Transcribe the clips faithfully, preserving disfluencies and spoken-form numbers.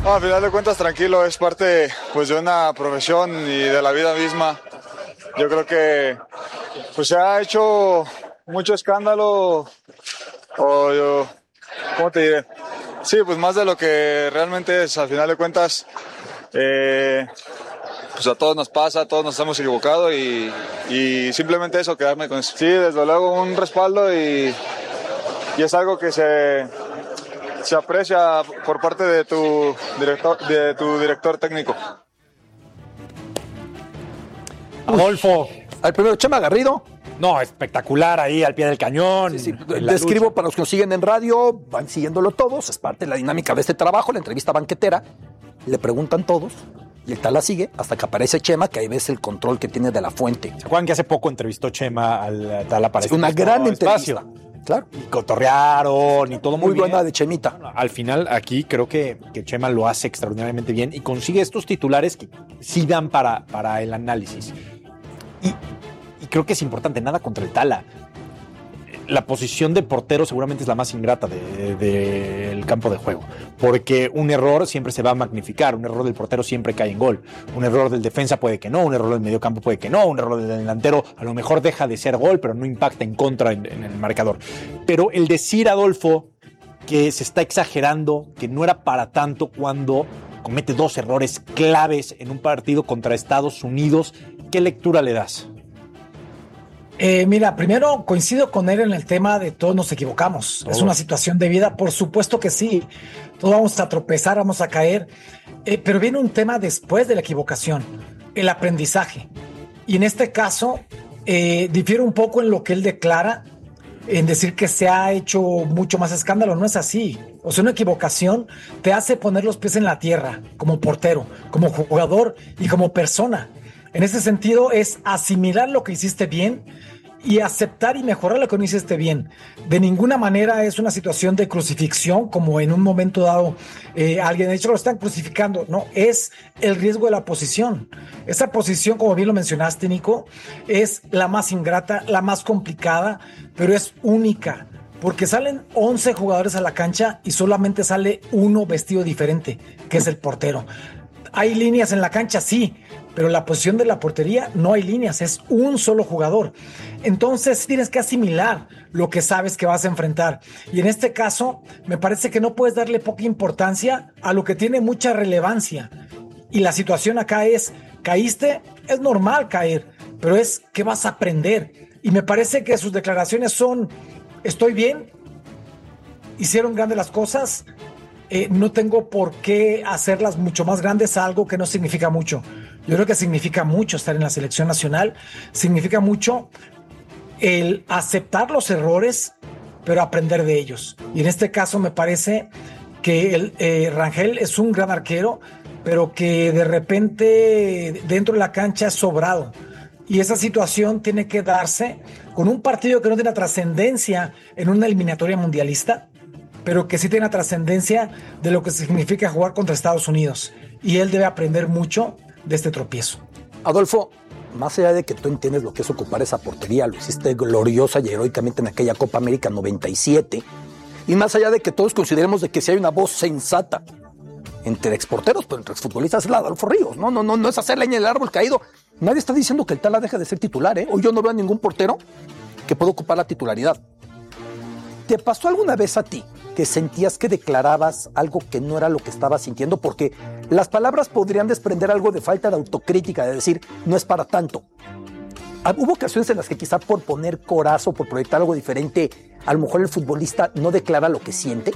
No, a final de cuentas tranquilo, es parte pues de una profesión y de la vida misma. Yo creo que pues se ha hecho mucho escándalo o yo, ¿cómo te diré? Sí, pues más de lo que realmente es. Al final de cuentas eh, pues a todos nos pasa, todos nos hemos equivocado y, y simplemente eso, quedarme con eso. Sí, desde luego un respaldo y, y es algo que se se aprecia por parte de tu director, de tu director técnico. Adolfo. Al primero, Chema Garrido. No, espectacular ahí al pie del cañón. Sí, sí. Describo lucha. Para los que nos siguen en radio, van siguiéndolo todos, es parte de la dinámica de este trabajo, la entrevista banquetera. Le preguntan todos y el tal la sigue hasta que aparece Chema, que ahí ves el control que tiene de la fuente. ¿Se acuerdan que hace poco entrevistó Chema al Tala para sí, una gran entrevista? Espacio. Claro. Y cotorrearon y todo muy, muy bien. buena de Chemita. Al final, aquí creo que, que Chema lo hace extraordinariamente bien y consigue estos titulares que sí dan para, para el análisis. Y, y creo que es importante, nada contra el Tala. La posición de portero seguramente es la más ingrata del de, de campo de juego, porque un error siempre se va a magnificar, un error del portero siempre cae en gol, un error del defensa puede que no, un error del mediocampo puede que no, un error del delantero a lo mejor deja de ser gol, pero no impacta en contra en, en el marcador. Pero el decir, Adolfo, que se está exagerando, que no era para tanto cuando comete dos errores claves en un partido contra Estados Unidos, ¿qué lectura le das? Eh, mira, primero coincido con él en el tema de todos nos equivocamos. Oh. Es una situación de vida, por supuesto que sí. Todos vamos a tropezar, vamos a caer. Eh, pero viene un tema después de la equivocación, el aprendizaje. Y en este caso, eh, difiere un poco en lo que él declara, en decir que se ha hecho mucho más escándalo. No es así. O sea, una equivocación te hace poner los pies en la tierra como portero, como jugador y como persona. En ese sentido es asimilar lo que hiciste bien y aceptar y mejorar lo que no hiciste bien. De ninguna manera es una situación de crucifixión, como en un momento dado eh, alguien ha dicho lo están crucificando. No, es el riesgo de la posición. Esa posición, como bien lo mencionaste, Nico, es la más ingrata, la más complicada, pero es única. Porque salen once jugadores a la cancha y solamente sale uno vestido diferente, que es el portero. ¿Hay líneas en la cancha? Sí, pero en la posición de la portería no hay líneas, es un solo jugador. Entonces tienes que asimilar lo que sabes que vas a enfrentar. Y en este caso, me parece que no puedes darle poca importancia a lo que tiene mucha relevancia. Y la situación acá es, caíste, es normal caer, pero es que vas a aprender. Y me parece que sus declaraciones son, estoy bien, hicieron grandes las cosas, eh, no tengo por qué hacerlas mucho más grandes a algo que no significa mucho. Yo creo que significa mucho estar en la selección nacional, significa mucho el aceptar los errores, pero aprender de ellos. Y en este caso me parece que el, eh, Rangel es un gran arquero, pero que de repente dentro de la cancha es sobrado. Y esa situación tiene que darse con un partido que no tiene trascendencia en una eliminatoria mundialista, pero que sí tiene trascendencia de lo que significa jugar contra Estados Unidos. Y él debe aprender mucho de este tropiezo. Adolfo, más allá de que tú entiendes lo que es ocupar esa portería, lo hiciste gloriosa y heroicamente en aquella Copa América noventa y siete, y más allá de que todos consideremos de que si hay una voz sensata entre exporteros, pero entre exfutbolistas es la de Adolfo Ríos, no, no, no, no es hacer leña del árbol caído. Nadie está diciendo que el Tala deje de ser titular, ¿eh? Hoy yo no veo a ningún portero que pueda ocupar la titularidad. ¿Te pasó alguna vez a ti que sentías que declarabas algo que no era lo que estabas sintiendo? Porque las palabras podrían desprender algo de falta de autocrítica, de decir, no es para tanto. Hubo ocasiones en las que quizá por poner corazo, por proyectar algo diferente, a lo mejor el futbolista no declara lo que siente.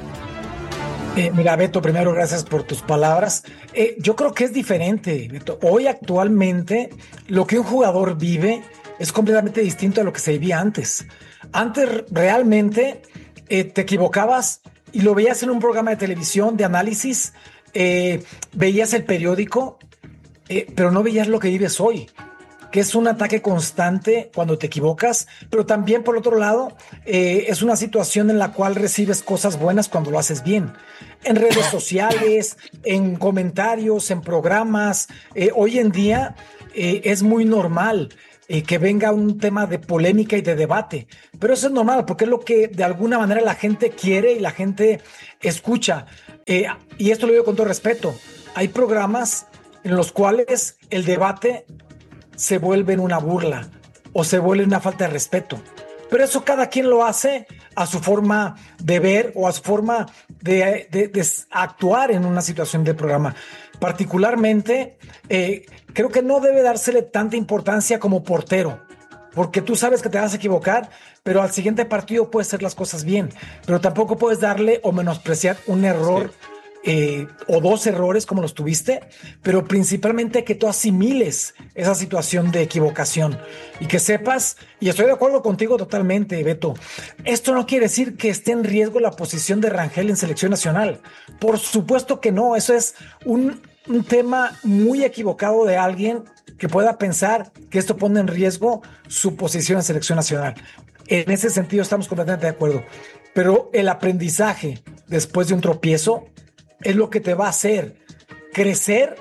Eh, mira, Beto, primero gracias por tus palabras. Eh, yo creo que es diferente, Beto. Hoy actualmente lo que un jugador vive es completamente distinto a lo que se vivía antes. Antes realmente eh, te equivocabas y lo veías en un programa de televisión de análisis, eh, veías el periódico, eh, pero no veías lo que vives hoy, que es un ataque constante cuando te equivocas, pero también por otro lado eh, es una situación en la cual recibes cosas buenas cuando lo haces bien. En redes sociales, en comentarios, en programas, eh, hoy en día eh, es muy normal eh, que venga un tema de polémica y de debate, pero eso es normal porque es lo que de alguna manera la gente quiere y la gente escucha. Eh, y esto lo digo con todo respeto. Hay programas en los cuales el debate se vuelve en una burla o se vuelve una falta de respeto. Pero eso cada quien lo hace a su forma de ver o a su forma de, de, de actuar en una situación de programa. Particularmente, eh, creo que no debe dársele tanta importancia como portero, porque tú sabes que te vas a equivocar, pero al siguiente partido puedes hacer las cosas bien. Pero tampoco puedes darle o menospreciar un error sí. eh, o dos errores como los tuviste, pero principalmente que tú asimiles esa situación de equivocación y que sepas, y estoy de acuerdo contigo totalmente, Beto, esto no quiere decir que esté en riesgo la posición de Rangel en selección nacional. Por supuesto que no, eso es un, un tema muy equivocado de alguien que pueda pensar que esto pone en riesgo su posición en selección nacional. En ese sentido estamos completamente de acuerdo. Pero el aprendizaje después de un tropiezo es lo que te va a hacer crecer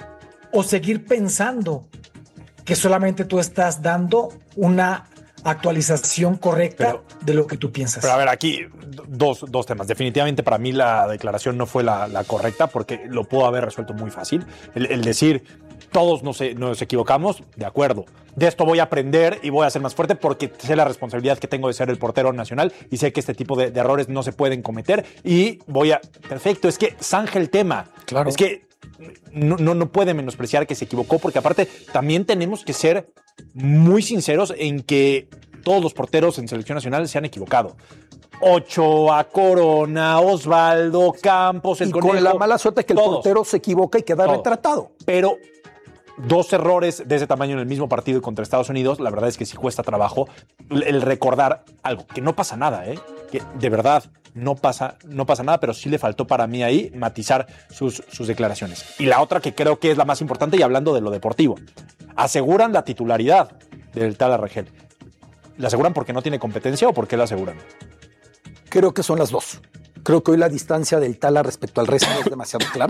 o seguir pensando que solamente tú estás dando una actualización correcta pero, de lo que tú piensas. Pero a ver, aquí dos, dos temas. Definitivamente para mí la declaración no fue la, la correcta porque lo puedo haber resuelto muy fácil. El, el decir, todos nos, nos equivocamos, de acuerdo. De esto voy a aprender y voy a ser más fuerte porque sé la responsabilidad que tengo de ser el portero nacional y sé que este tipo de, de errores no se pueden cometer y voy a... Perfecto, es que zanja el tema. Claro. Es que no, no, no puede menospreciar que se equivocó porque aparte también tenemos que ser muy sinceros en que todos los porteros en selección nacional se han equivocado. Ochoa, Corona, Osvaldo, Campos, el y Conejo, con la mala suerte que el todos, portero se equivoca y queda todos. retratado. Pero dos errores de ese tamaño en el mismo partido contra Estados Unidos, la verdad es que sí cuesta trabajo el recordar algo, que no pasa nada, ¿eh? Que de verdad no pasa, no pasa nada, pero sí le faltó para mí ahí matizar sus, sus declaraciones. Y la otra que creo que es la más importante, y hablando de lo deportivo, aseguran la titularidad del Tala Rangel. ¿La aseguran porque no tiene competencia o por qué la aseguran? Creo que son las dos. Creo que hoy la distancia del Tala respecto al resto es demasiado clara.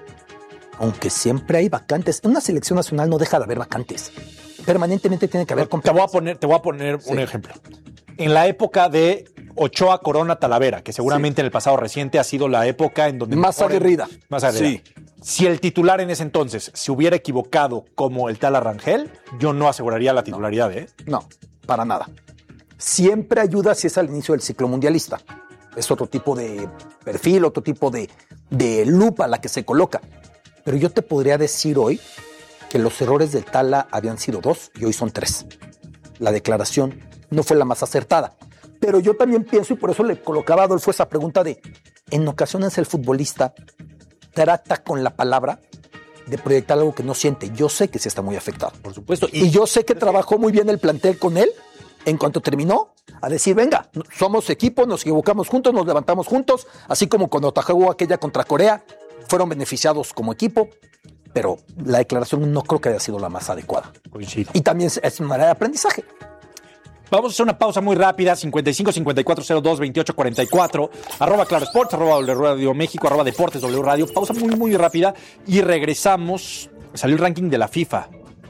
Aunque siempre hay vacantes. En una selección nacional no deja de haber vacantes. Permanentemente tiene que haber competencia. Te voy a poner, te voy a poner sí. un ejemplo. En la época de Ochoa, Corona, Talavera, que seguramente sí. en el pasado reciente ha sido la época en donde... Más aguerrida. En, más aguerrida. Sí. Si el titular en ese entonces se hubiera equivocado como el Tala Rangel, yo no aseguraría la titularidad, ¿eh? No, para nada. Siempre ayuda si es al inicio del ciclo mundialista. Es otro tipo de perfil, otro tipo de, de lupa a la que se coloca. Pero yo te podría decir hoy que los errores del Tala habían sido dos y hoy son tres. La declaración no fue la más acertada. Pero yo también pienso, y por eso le colocaba a Adolfo esa pregunta de, en ocasiones el futbolista trata con la palabra de proyectar algo que no siente. Yo sé que sí está muy afectado. Por supuesto. Y, y yo sé que trabajó muy bien el plantel con él en cuanto terminó a decir, venga, somos equipo, nos equivocamos juntos, nos levantamos juntos, así como cuando atajó aquella contra Corea, fueron beneficiados como equipo, pero la declaración no creo que haya sido la más adecuada. Coincido. Y también es una manera de aprendizaje. Vamos a hacer una pausa muy rápida, cincuenta y cinco, cincuenta y cuatro, cero dos, veintiocho, cuarenta y cuatro, arroba Claro Sports, arroba W Radio México, arroba Deportes W Radio. Pausa muy, muy rápida y regresamos. Salió el ranking de la FIFA.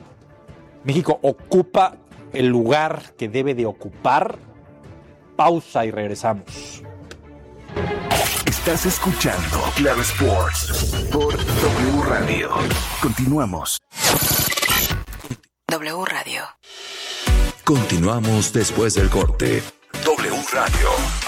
México ocupa el lugar que debe de ocupar. Pausa y regresamos. Estás escuchando Claro Sports por W Radio. Continuamos. W Radio. Continuamos después del corte. W Radio.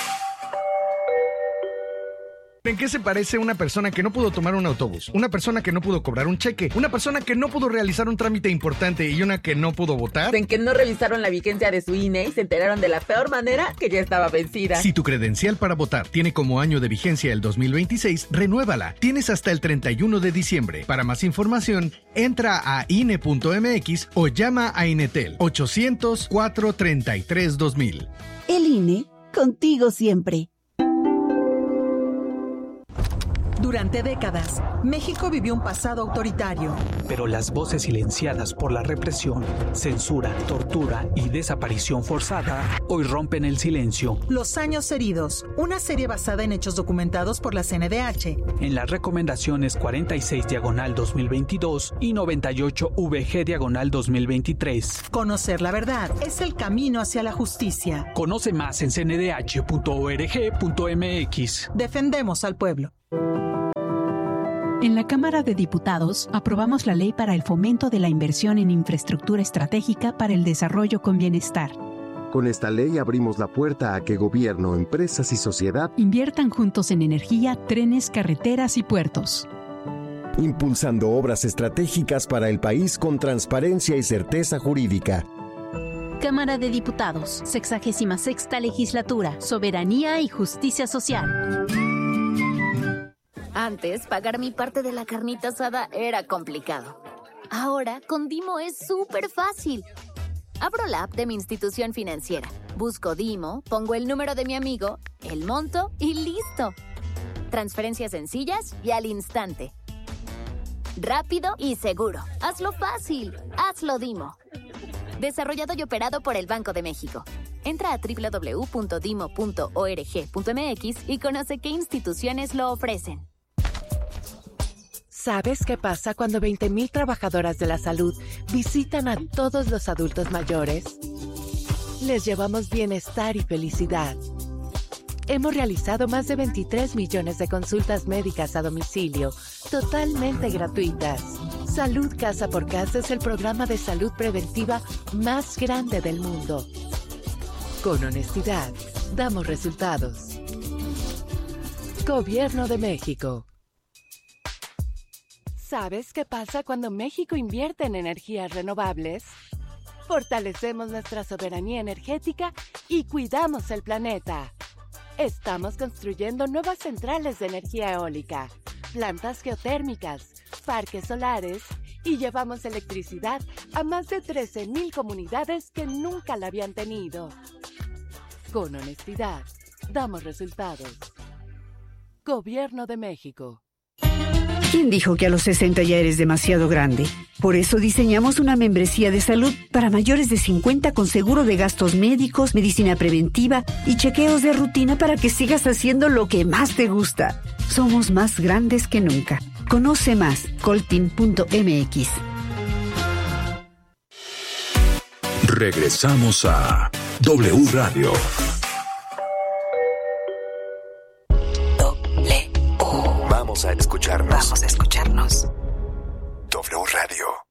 ¿En qué se parece una persona que no pudo tomar un autobús? Una persona que no pudo cobrar un cheque, una persona que no pudo realizar un trámite importante y una que no pudo votar. En que no revisaron la vigencia de su I N E y se enteraron de la peor manera que ya estaba vencida. Si tu credencial para votar tiene como año de vigencia el dos mil veintiséis, renuévala. Tienes hasta el treinta y uno de diciembre. Para más información, entra a I N E punto M X o llama a Inetel ochocientos, cuatrocientos treinta y tres, dos mil. El I N E, contigo siempre. Durante décadas, México vivió un pasado autoritario. Pero las voces silenciadas por la represión, censura, tortura y desaparición forzada hoy rompen el silencio. Los años heridos, una serie basada en hechos documentados por la C N D H. En las recomendaciones cuarenta y seis diagonal dos mil veintidós y noventa y ocho V G diagonal dos mil veintitrés. Conocer la verdad es el camino hacia la justicia. Conoce más en c n d h punto org punto m x. Defendemos al pueblo. En la Cámara de Diputados aprobamos la ley para el fomento de la inversión en infraestructura estratégica para el desarrollo con bienestar. Con esta ley abrimos la puerta a que gobierno, empresas y sociedad inviertan juntos en energía, trenes, carreteras y puertos. Impulsando obras estratégicas para el país con transparencia y certeza jurídica. Cámara de Diputados, sexagésima sexta legislatura, soberanía y justicia social. Antes, pagar mi parte de la carnita asada era complicado. Ahora, con Dimo es súper fácil. Abro la app de mi institución financiera, busco Dimo, pongo el número de mi amigo, el monto y listo. Transferencias sencillas y al instante. Rápido y seguro. Hazlo fácil. Hazlo Dimo. Desarrollado y operado por el Banco de México. Entra a doble u doble u doble u punto dimo punto org punto m x y conoce qué instituciones lo ofrecen. ¿Sabes qué pasa cuando veinte mil trabajadoras de la salud visitan a todos los adultos mayores? Les llevamos bienestar y felicidad. Hemos realizado más de veintitrés millones de consultas médicas a domicilio, totalmente gratuitas. Salud Casa por Casa es el programa de salud preventiva más grande del mundo. Con honestidad, damos resultados. Gobierno de México. ¿Sabes qué pasa cuando México invierte en energías renovables? Fortalecemos nuestra soberanía energética y cuidamos el planeta. Estamos construyendo nuevas centrales de energía eólica, plantas geotérmicas, parques solares y llevamos electricidad a más de trece mil comunidades que nunca la habían tenido. Con honestidad, damos resultados. Gobierno de México. ¿Quién dijo que a los sesenta ya eres demasiado grande? Por eso diseñamos una membresía de salud para mayores de cincuenta con seguro de gastos médicos, medicina preventiva y chequeos de rutina para que sigas haciendo lo que más te gusta. Somos más grandes que nunca. Conoce más, coltin punto m x. Regresamos a W Radio. Vamos a escucharnos. Vamos a escucharnos. W Radio.